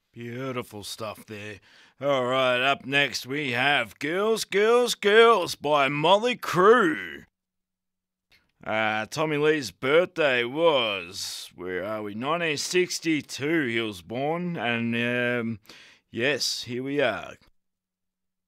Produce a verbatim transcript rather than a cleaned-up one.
Beautiful stuff there. All right, up next we have Girls, Girls, Girls by Molly Crew. Uh, Tommy Lee's birthday was, where are we, nineteen sixty-two he was born, and um, yes, here we are.